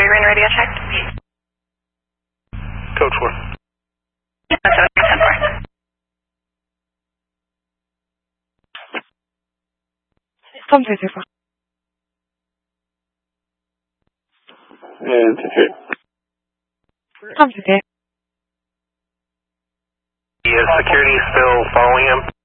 Green radio check. Coach 4. That's what I said for. Tom 334. And hit. Tom 338. Is security still following him?